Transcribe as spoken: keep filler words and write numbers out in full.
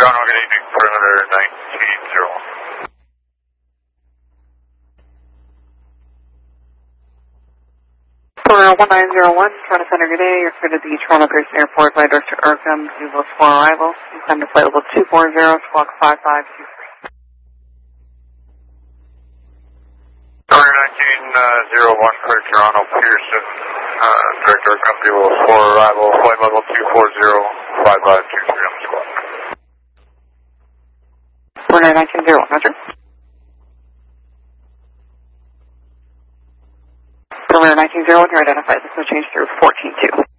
Toronto, good evening, perimeter nineteen zero one. Perimeter one nine zero one, Toronto Center, good day. You're through to the Toronto Pearson Airport by Director Urcum, Zulu four arrival. You climb to flight level two four zero, squawk five five two three. Perimeter nineteen zero one for Toronto Pearson, uh, Director Urcum, Zulu four arrival, flight level two four zero, five five two three on the squawk. Perimeter nineteen zero one, roger. Perimeter nineteen zero one, you're identified. This will change through fourteen two.